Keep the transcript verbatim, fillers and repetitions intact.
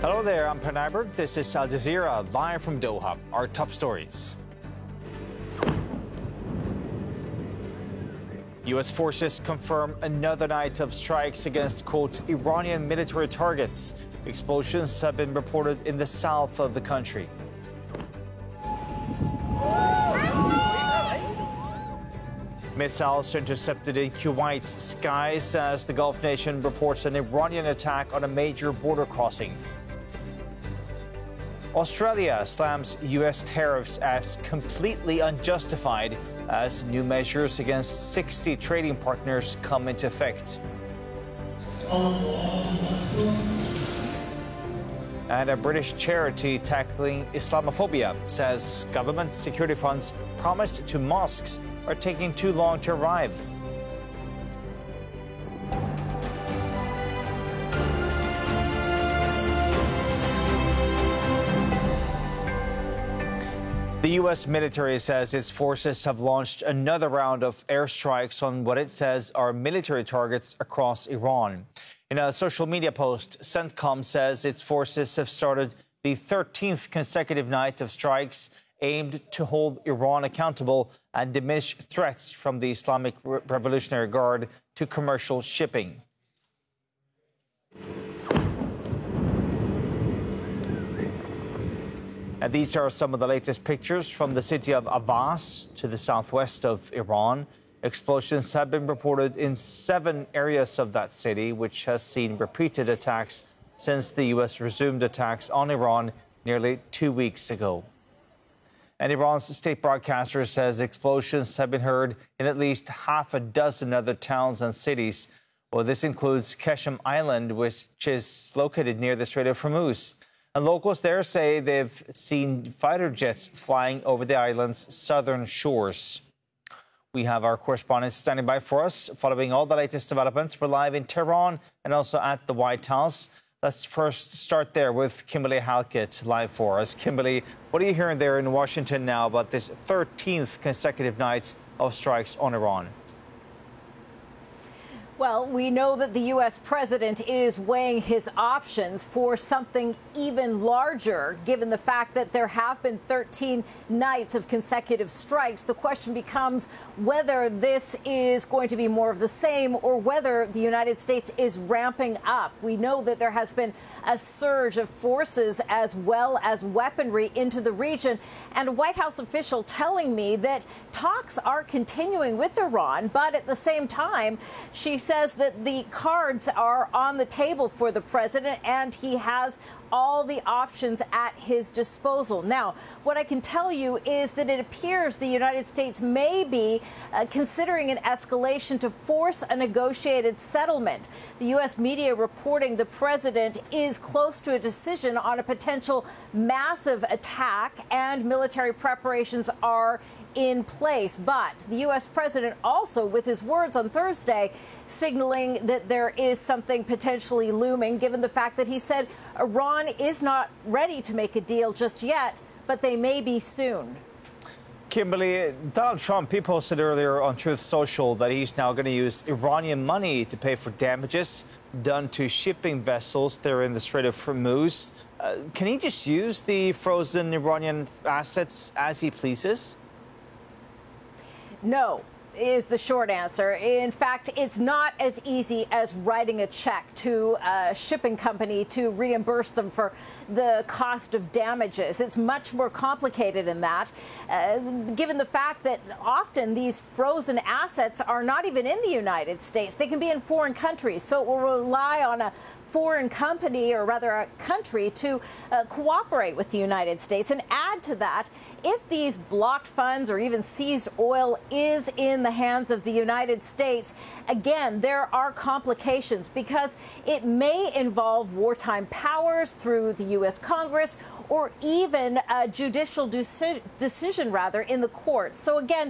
Hello there, I'm Per Nyberg. This is Al Jazeera, live from Doha. Our top stories. U S forces confirm another night of strikes against, quote, Iranian military targets. Explosions have been reported in the south of the country. Missiles intercepted in Kuwait's skies as the Gulf nation reports an Iranian attack on a major border crossing. Australia slams U S tariffs as completely unjustified as new measures against sixty trading partners come into effect. And a British charity tackling Islamophobia says government security funds promised to mosques are taking too long to arrive. The U S military says its forces have launched another round of airstrikes on what it says are military targets across Iran. In a social media post, CENTCOM says its forces have started the thirteenth consecutive night of strikes aimed to hold Iran accountable and diminish threats from the Islamic Revolutionary Guard to commercial shipping. And these are some of the latest pictures from the city of Abbas to the southwest of Iran. Explosions have been reported in seven areas of that city, which has seen repeated attacks since the U S resumed attacks on Iran nearly two weeks ago. And Iran's state broadcaster says explosions have been heard in at least half a dozen other towns and cities. Well, this includes Keshem Island, which is located near the Strait of Hormuz. And locals there say they've seen fighter jets flying over the island's southern shores. We have our correspondents standing by for us, following all the latest developments. We're live in Tehran and also at the White House. Let's first start there with Kimberly Halkett live for us. Kimberly, what are you hearing there in Washington now about this thirteenth consecutive night of strikes on Iran? Well, we know that the U S president is weighing his options for something even larger, given the fact that there have been thirteen nights of consecutive strikes. The question becomes whether this is going to be more of the same or whether the United States is ramping up. We know that there has been a surge of forces as well as weaponry into the region, and a White House official telling me that talks are continuing with Iran, but at the same time, she says that the cards are on the table for the president and he has all the options at his disposal. Now, what I can tell you is that it appears the United States may be uh, considering an escalation to force a negotiated settlement. The U S media reporting the president is close to a decision on a potential massive attack and military preparations are in place. But the U S president also, with his words on Thursday, signaling that there is something potentially looming, given the fact that he said Iran is not ready to make a deal just yet, but they may be soon. Kimberly, Donald Trump, he posted earlier on Truth Social that he's now going to use Iranian money to pay for damages done to shipping vessels there in the Strait of Hormuz. Uh, can he just use the frozen Iranian assets as he pleases? No, is the short answer. In fact, it's not as easy as writing a check to a shipping company to reimburse them for the cost of damages. It's much more complicated than that, uh, given the fact that often these frozen assets are not even in the United States. They can be in foreign countries, so it will rely on a foreign company, or rather a country, to uh, cooperate with the United States. And add to that, if these blocked funds or even seized oil is in the hands of the United States, again, there are complications because it may involve wartime powers through the U S Congress or even a judicial deci- decision, rather, in the courts. So again,